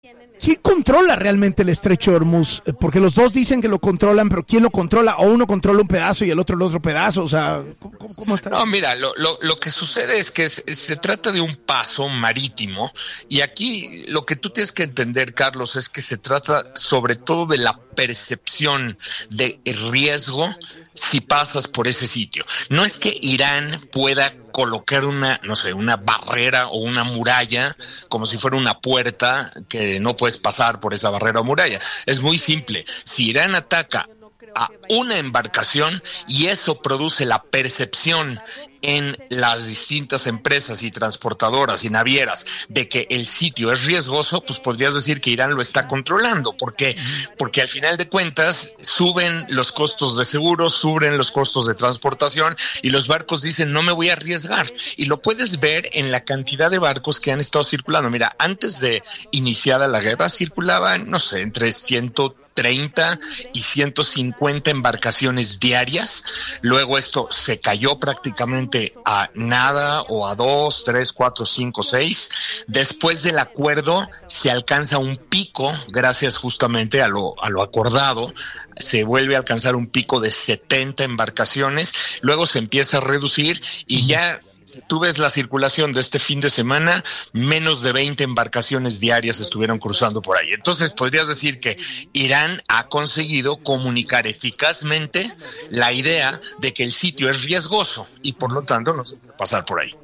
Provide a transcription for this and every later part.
¿Quién controla realmente el estrecho de Hormuz? Porque los dos dicen que lo controlan, pero ¿quién lo controla? O uno controla un pedazo y el otro pedazo, o sea, ¿cómo está? No, mira, lo que sucede es que se trata de un paso marítimo y aquí lo que tú tienes que entender, Carlos, es que se trata sobre todo de la percepción de riesgo si pasas por ese sitio. No es que Irán pueda colocar una barrera o una muralla como si fuera una puerta que no puedes pasar por esa barrera o muralla. Es muy simple. Si Irán ataca a una embarcación y eso produce la percepción en las distintas empresas y transportadoras y navieras de que el sitio es riesgoso, pues podrías decir que Irán lo está controlando. ¿Por qué? Porque al final de cuentas suben los costos de seguro, suben los costos de transportación y los barcos dicen no me voy a arriesgar. Y lo puedes ver en la cantidad de barcos que han estado circulando. Mira, antes de iniciada la guerra circulaban, no sé, entre 130 y 150 embarcaciones diarias. Luego esto se cayó prácticamente a nada o a 2, 3, 4, 5, 6. Después del acuerdo se alcanza un pico, gracias justamente a lo acordado, se vuelve a alcanzar un pico de 70 embarcaciones, luego se empieza a reducir y ya tú ves la circulación de este fin de semana, menos de 20 embarcaciones diarias estuvieron cruzando por ahí. Entonces podrías decir que Irán ha conseguido comunicar eficazmente la idea de que el sitio es riesgoso y por lo tanto no se puede pasar por ahí.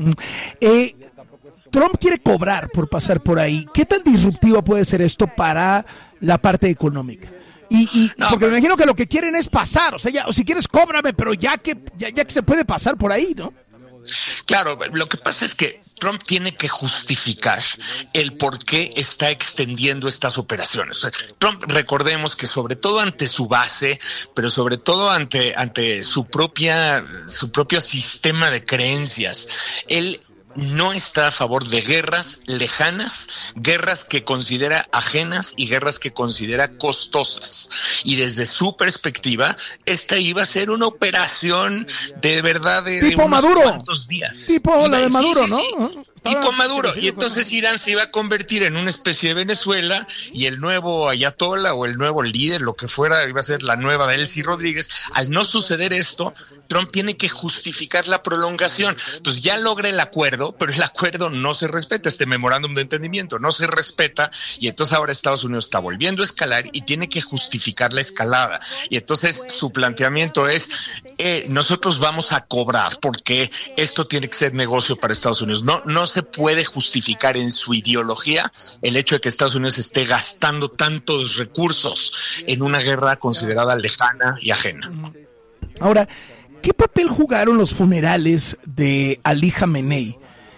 Trump quiere cobrar por pasar por ahí. ¿Qué tan disruptivo puede ser esto para la parte económica? Porque me imagino que lo que quieren es pasar, o sea, o si quieres cóbrame, pero ya que se puede pasar por ahí, ¿no? Claro, lo que pasa es que Trump tiene que justificar el por qué está extendiendo estas operaciones. O sea, Trump, recordemos que sobre todo ante su base, pero sobre todo ante su propio sistema de creencias, él no está a favor de guerras lejanas, guerras que considera ajenas y guerras que considera costosas. Y desde su perspectiva, esta iba a ser una operación de verdad de tipo unos Maduro, cuantos días. Tipo la de Maduro, sí, ¿no? Sí. Tipo Maduro, y entonces Irán se iba a convertir en una especie de Venezuela y el nuevo ayatollah o el nuevo líder, lo que fuera, iba a ser la nueva Delcy Rodríguez. Al no suceder esto, Trump tiene que justificar la prolongación. Entonces ya logra el acuerdo, pero el acuerdo no se respeta, este memorándum de entendimiento no se respeta, y entonces ahora Estados Unidos está volviendo a escalar y tiene que justificar la escalada. Y entonces su planteamiento es, nosotros vamos a cobrar porque esto tiene que ser negocio para Estados Unidos. No se puede justificar en su ideología el hecho de que Estados Unidos esté gastando tantos recursos en una guerra considerada lejana y ajena. Ahora, ¿qué papel jugaron los funerales de Ali Khamenei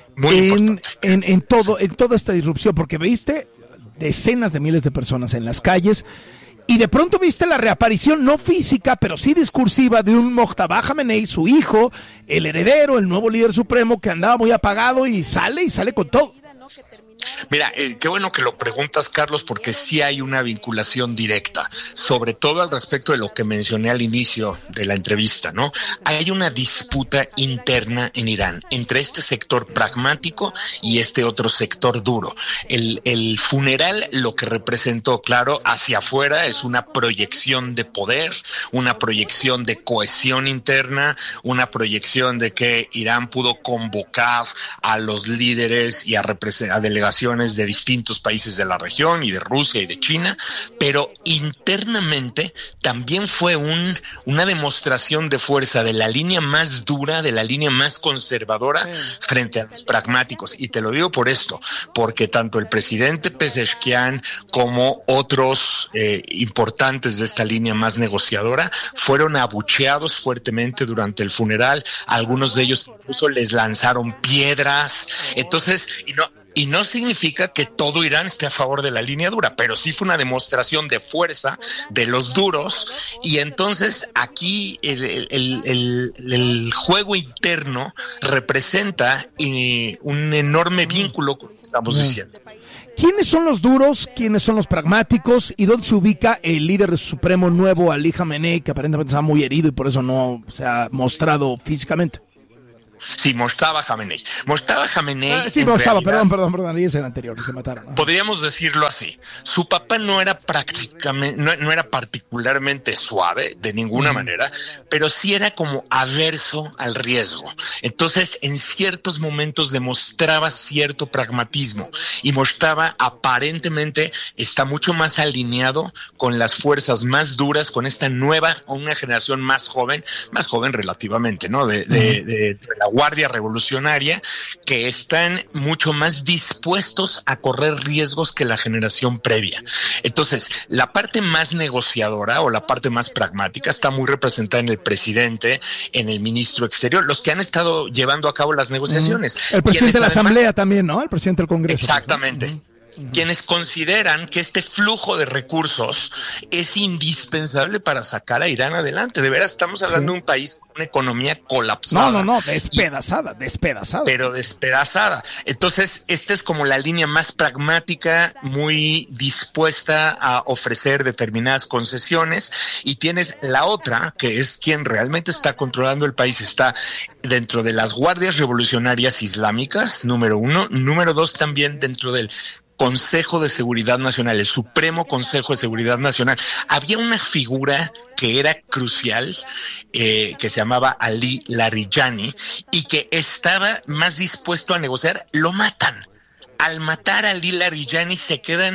en toda esta disrupción? Porque viste decenas de miles de personas en las calles y de pronto viste la reaparición no física, pero sí discursiva de un Mojtaba Khamenei, su hijo, el heredero, el nuevo líder supremo que andaba muy apagado y sale con todo. Mira, qué bueno que lo preguntas, Carlos, porque sí hay una vinculación directa, sobre todo al respecto de lo que mencioné al inicio de la entrevista, ¿no? Hay una disputa interna en Irán entre este sector pragmático y este otro sector duro. El funeral lo que representó, claro, hacia afuera es una proyección de poder, una proyección de cohesión interna, una proyección de que Irán pudo convocar a los líderes y a delegaciones de distintos países de la región y de Rusia y de China, pero internamente también fue una demostración de fuerza de la línea más dura, de la línea más conservadora frente a los pragmáticos. Y te lo digo por esto, porque tanto el presidente Pezeshkian como otros importantes de esta línea más negociadora fueron abucheados fuertemente durante el funeral. Algunos de ellos incluso les lanzaron piedras. Entonces, y no significa que todo Irán esté a favor de la línea dura, pero sí fue una demostración de fuerza de los duros. Y entonces aquí el juego interno representa un enorme vínculo con lo que estamos diciendo. ¿Quiénes son los duros? ¿Quiénes son los pragmáticos? ¿Y dónde se ubica el líder supremo nuevo, Ali Khamenei, que aparentemente está muy herido y por eso no se ha mostrado físicamente? Sí, Mojtaba Khamenei. Mojtaba Khamenei. Sí, Mojtaba, perdón, ahí es el anterior, que se mataron. Ajá. Podríamos decirlo así. Su papá no era no era particularmente suave, de ninguna manera, pero sí era como averso al riesgo. Entonces, en ciertos momentos demostraba cierto pragmatismo. Y Mojtaba aparentemente está mucho más alineado con las fuerzas más duras, con esta nueva, una generación más joven relativamente, ¿no? De la Guardia Revolucionaria, que están mucho más dispuestos a correr riesgos que la generación previa. Entonces, la parte más negociadora o la parte más pragmática está muy representada en el presidente, en el ministro exterior, los que han estado llevando a cabo las negociaciones. El presidente de la Asamblea también, ¿no? El presidente del Congreso. Exactamente. Pues, ¿no? Quienes consideran que este flujo de recursos es indispensable para sacar a Irán adelante. De veras, estamos hablando de un país con una economía colapsada. No, despedazada. Pero despedazada. Entonces, esta es como la línea más pragmática, muy dispuesta a ofrecer determinadas concesiones. Y tienes la otra, que es quien realmente está controlando el país, está dentro de las guardias revolucionarias islámicas, número uno. Número dos, también dentro del Consejo de Seguridad Nacional, el Supremo Consejo de Seguridad Nacional. Había una figura que era crucial, que se llamaba Ali Larijani, y que estaba más dispuesto a negociar. Lo matan. Al matar a Ali Larijani se quedan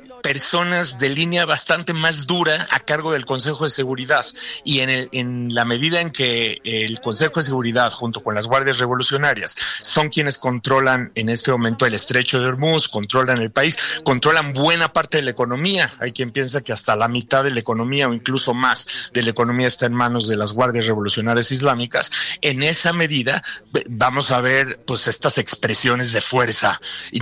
personas de línea bastante más dura a cargo del Consejo de Seguridad, y en la medida en que el Consejo de Seguridad junto con las guardias revolucionarias son quienes controlan en este momento el estrecho de Hormuz, controlan el país, controlan buena parte de la economía. Hay quien piensa que hasta la mitad de la economía o incluso más de la economía está en manos de las guardias revolucionarias islámicas. En esa medida vamos a ver pues estas expresiones de fuerza,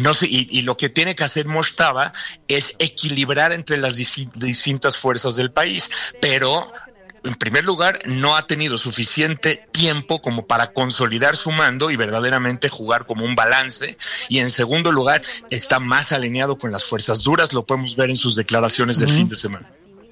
y lo que tiene que hacer Mojtaba es equilibrar entre las distintas fuerzas del país, pero en primer lugar no ha tenido suficiente tiempo como para consolidar su mando y verdaderamente jugar como un balance, y en segundo lugar está más alineado con las fuerzas duras. Lo podemos ver en sus declaraciones del fin de semana.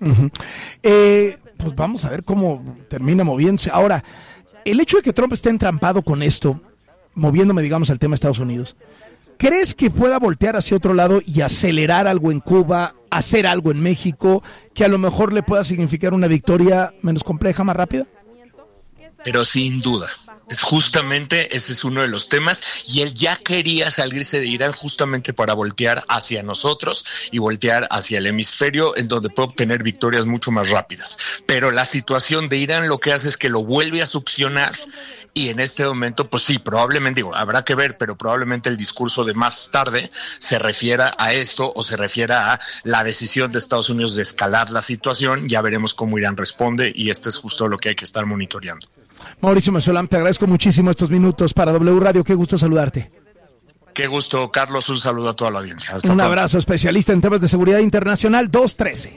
Pues vamos a ver cómo termina moviéndose. Ahora, el hecho de que Trump esté entrampado con esto, moviéndome digamos al tema de Estados Unidos, ¿crees que pueda voltear hacia otro lado y acelerar algo en Cuba, hacer algo en México, que a lo mejor le pueda significar una victoria menos compleja, más rápida? Pero sin duda. Justamente ese es uno de los temas, y él ya quería salirse de Irán justamente para voltear hacia nosotros y voltear hacia el hemisferio en donde puede obtener victorias mucho más rápidas. Pero la situación de Irán lo que hace es que lo vuelve a succionar, y en este momento pues sí, probablemente, habrá que ver, pero probablemente el discurso de más tarde se refiera a esto o se refiera a la decisión de Estados Unidos de escalar la situación. Ya veremos cómo Irán responde, y esto es justo lo que hay que estar monitoreando. Mauricio Mesolam, te agradezco muchísimo estos minutos para W Radio. Qué gusto saludarte. Qué gusto, Carlos. Un saludo a toda la audiencia. Un abrazo, especialista en temas de seguridad internacional, 213.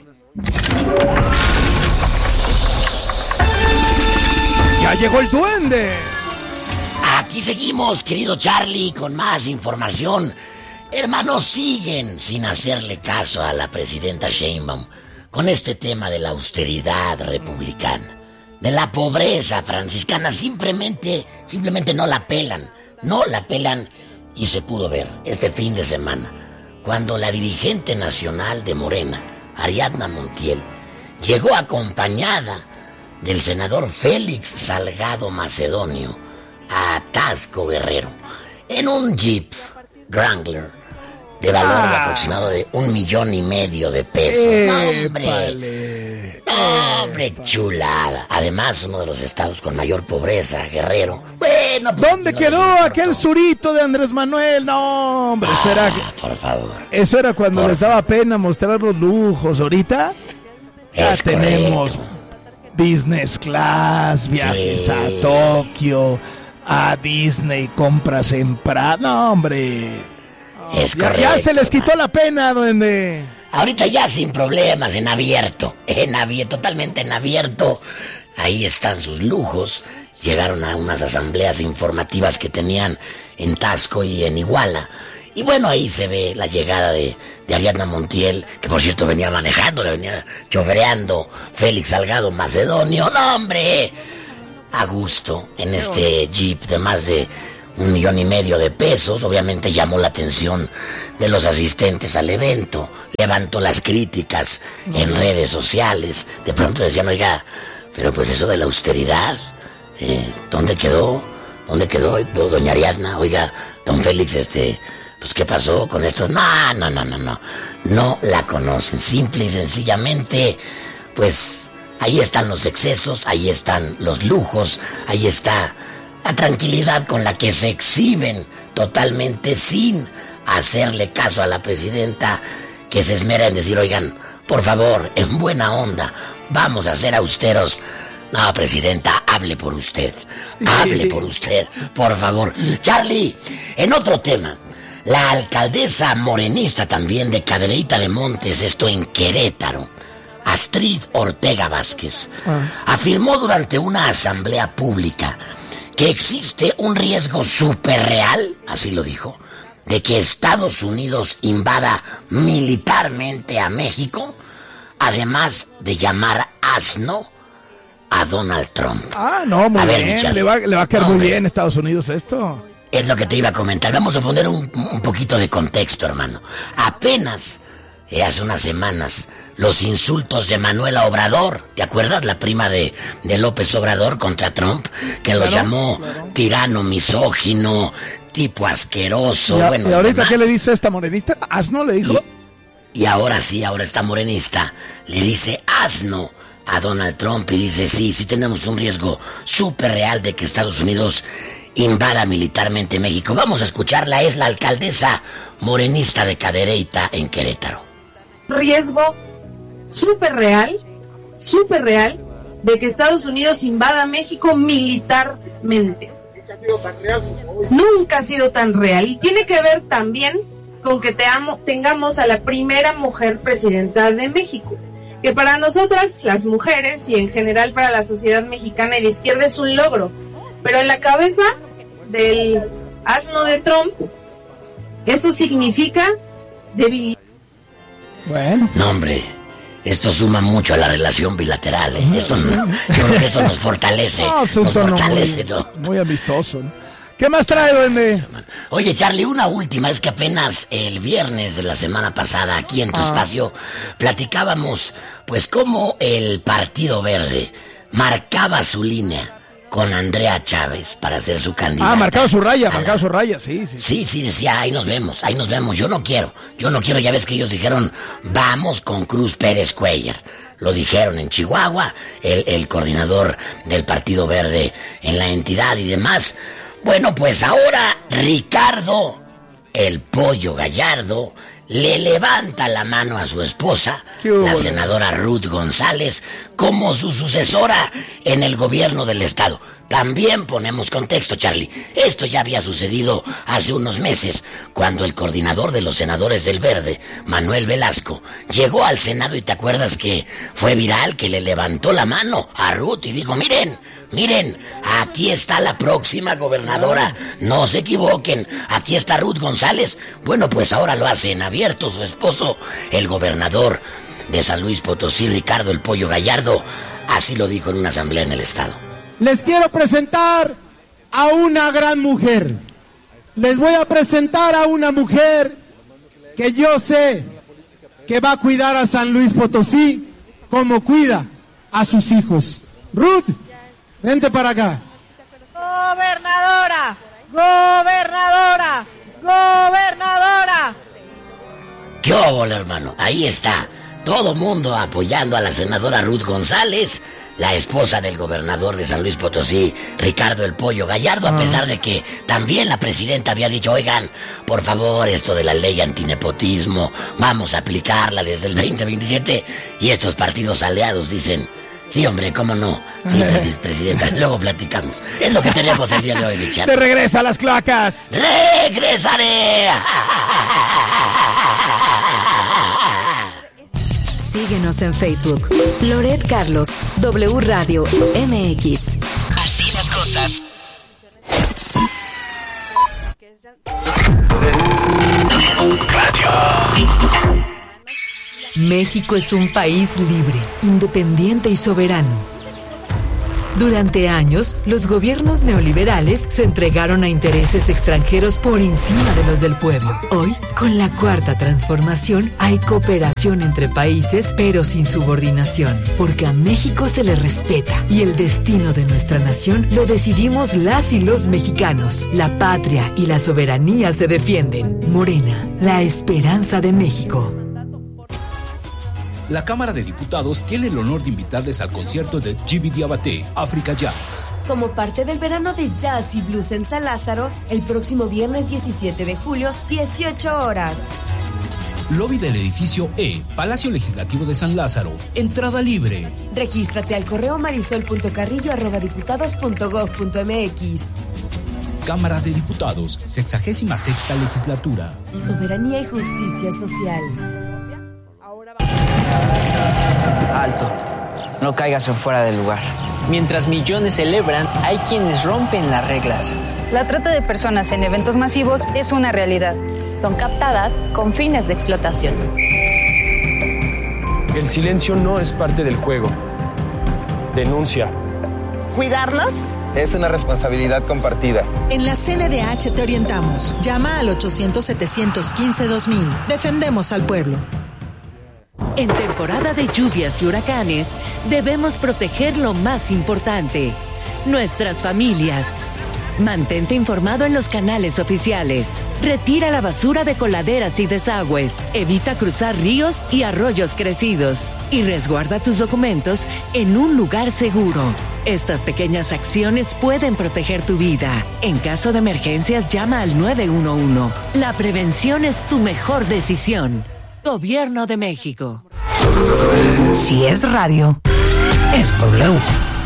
¡Ya llegó el duende! Aquí seguimos, querido Charlie, con más información. Hermanos, siguen sin hacerle caso a la presidenta Sheinbaum con este tema de la austeridad republicana, de la pobreza franciscana. Simplemente no la pelan, y se pudo ver este fin de semana cuando la dirigente nacional de Morena, Ariadna Montiel, llegó acompañada del senador Félix Salgado Macedonio a Taxco, Guerrero, en un Jeep Wrangler de valor aproximado de $1.5 million de pesos. ¡Hombre, chulada! Además, uno de los estados con mayor pobreza, Guerrero. Bueno, pues, ¿dónde quedó aquel surito de Andrés Manuel? No, hombre, eso era... Por favor. Eso era cuando les daba pena mostrar los lujos. Ahorita ya tenemos business class, viajes a Tokio, a Disney, compras en Prada. No, hombre. Ya se les quitó la pena, duende. Ahorita ya sin problemas, en abierto, totalmente en abierto. Ahí están sus lujos. Llegaron a unas asambleas informativas que tenían en Taxco y en Iguala. Y bueno, ahí se ve la llegada de Ariadna Montiel, que por cierto venía manejando, le venía chofereando Félix Salgado Macedonio. ¡No, hombre! a gusto en este Jeep de más de 1.5 millones de pesos. Obviamente llamó la atención de los asistentes al evento, levantó las críticas en redes sociales. De pronto decían, oiga, pero pues eso de la austeridad, ¿dónde quedó? ¿Dónde quedó doña Ariadna? Oiga, don Félix, pues ¿qué pasó con esto? No la conocen. Simple y sencillamente, pues ahí están los excesos, ahí están los lujos, ahí está la tranquilidad con la que se exhiben totalmente sin hacerle caso a la presidenta, que se esmera en decir, oigan, por favor, en buena onda, vamos a ser austeros. No, presidenta, hable por usted, por favor. Charlie, en otro tema, la alcaldesa morenista también de Cadereyta de Montes, esto en Querétaro, Astrid Ortega Vázquez, afirmó durante una asamblea pública que existe un riesgo superreal, así lo dijo, de que Estados Unidos invada militarmente a México, además de llamar asno a Donald Trump. No, muy bien, le va a quedar muy bien a Estados Unidos esto. Es lo que te iba a comentar. Vamos a poner un poquito de contexto, hermano. Apenas hace unas semanas, los insultos de Manuela Obrador, ¿te acuerdas? La prima de López Obrador contra Trump, que lo llamó tirano, misógino, tipo asqueroso. ¿Y ahorita qué le dice esta morenista? ¿Asno le dijo? Y ahora sí, ahora esta morenista le dice asno a Donald Trump y dice, sí tenemos un riesgo súper real de que Estados Unidos invada militarmente México. Vamos a escucharla, es la alcaldesa morenista de Cadereyta en Querétaro. Riesgo súper real de que Estados Unidos invada México militarmente. Nunca ha sido tan real. Y tiene que ver también con que tengamos a la primera mujer presidenta de México, que para nosotras, las mujeres, y en general para la sociedad mexicana y de izquierda, es un logro. Pero en la cabeza del asno de Trump, eso significa debilidad. Bueno. No, hombre, esto suma mucho a la relación bilateral, ¿eh? Yo creo que esto nos fortalece. Nos fortalece muy amistoso, ¿no? ¿Qué más trae, duende? Oye, Charlie, una última. Es que apenas el viernes de la semana pasada, aquí en tu espacio, platicábamos, pues, cómo el Partido Verde marcaba su línea con Andrea Chávez para ser su candidata. Marcaba su raya, sí. Sí, decía, ahí nos vemos. Yo no quiero, ya ves que ellos dijeron, vamos con Cruz Pérez Cuellar. Lo dijeron en Chihuahua, el coordinador del Partido Verde en la entidad y demás. Bueno, pues ahora Ricardo, el Pollo Gallardo, le levanta la mano a su esposa, la senadora Ruth González, como su sucesora en el gobierno del estado. También ponemos contexto, Charlie. Esto ya había sucedido hace unos meses, cuando el coordinador de los senadores del Verde, Manuel Velasco, llegó al Senado y te acuerdas que fue viral, que le levantó la mano a Ruth y dijo, miren, aquí está la próxima gobernadora, no se equivoquen, aquí está Ruth González. Bueno, pues ahora lo hace en abierto su esposo, el gobernador de San Luis Potosí, Ricardo el Pollo Gallardo, así lo dijo en una asamblea en el estado. Les quiero presentar a una gran mujer. Les voy a presentar a una mujer que yo sé que va a cuidar a San Luis Potosí como cuida a sus hijos. Ruth, vente para acá. ¡Gobernadora! ¡Qué óvole, hermano! Ahí está. Todo mundo apoyando a la senadora Ruth González, la esposa del gobernador de San Luis Potosí, Ricardo el Pollo Gallardo, a pesar de que también la presidenta había dicho, oigan, por favor, esto de la ley antinepotismo, vamos a aplicarla desde el 2027, y estos partidos aliados dicen, sí, hombre, ¿cómo no? Sí, presidenta, luego platicamos. Es lo que tenemos el día de hoy, mi chavo. ¡Te regresa a las cloacas! ¡Regresaré! Síguenos en Facebook. Loret Carlos, W Radio MX. Así las cosas. Radio. México es un país libre, independiente y soberano. Durante años, los gobiernos neoliberales se entregaron a intereses extranjeros por encima de los del pueblo. Hoy, con la Cuarta Transformación, hay cooperación entre países, pero sin subordinación, porque a México se le respeta y el destino de nuestra nación lo decidimos las y los mexicanos. La patria y la soberanía se defienden. Morena, la esperanza de México. La Cámara de Diputados tiene el honor de invitarles al concierto de Gibi Diabaté, África Jazz. Como parte del verano de jazz y blues en San Lázaro, el próximo viernes 17 de julio, 18 horas. Lobby del edificio E, Palacio Legislativo de San Lázaro. Entrada libre. Regístrate al correo marisol.carrillo@diputados.gov.mx. Cámara de Diputados, 66ª Legislatura. Soberanía y justicia social. Alto, no caigas en fuera del lugar. Mientras millones celebran, hay quienes rompen las reglas. La trata de personas en eventos masivos es una realidad. Son captadas con fines de explotación. El silencio no es parte del juego. Denuncia. ¿Cuidarnos? Es una responsabilidad compartida. En la CNDH te orientamos. Llama al 800-715-2000. Defendemos al pueblo. En temporada de lluvias y huracanes, debemos proteger lo más importante, nuestras familias. Mantente informado en los canales oficiales. Retira la basura de coladeras y desagües. Evita cruzar ríos y arroyos crecidos. Y resguarda tus documentos en un lugar seguro. Estas pequeñas acciones pueden proteger tu vida. En caso de emergencias, llama al 911. La prevención es tu mejor decisión. Gobierno de México. Si es radio, es W.